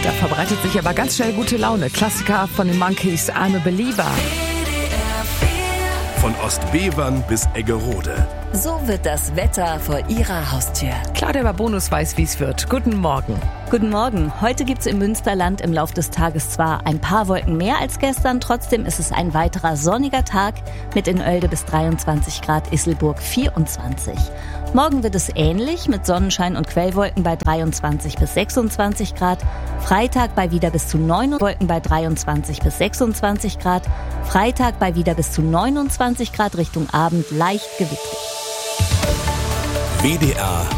Da verbreitet sich aber ganz schnell gute Laune. Klassiker von den Monkees, I'm a Believer. Von Ostbevern bis Eggerode. So wird das Wetter vor Ihrer Haustür. Klar, der bei Bonus weiß, wie es wird. Guten Morgen. Guten Morgen. Heute gibt es im Münsterland im Lauf des Tages zwar ein paar Wolken mehr als gestern, trotzdem ist es ein weiterer sonniger Tag mit in Oelde bis 23 Grad, Isselburg 24. Morgen wird es ähnlich mit Sonnenschein und Quellwolken bei 23 bis 26 Grad. Freitag bei wieder bis zu 9 Wolken bei 23 bis 26 Grad. Freitag bei wieder bis zu 29 Grad, Richtung Abend leicht gewittrig. WDR